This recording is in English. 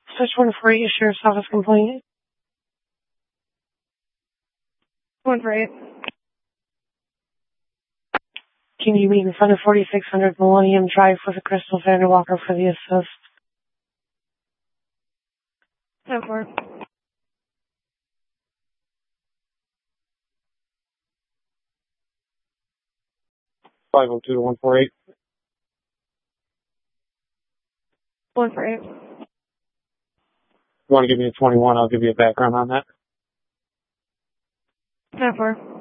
Switch 148, Sheriff's Office complaint. 148. Can you meet in front of 4600 Millennium Drive with a Crystal Vanderwalker for the assist? 10-4. 502 148. 148. You want to give me a 21, I'll give you a background on that. 10-4.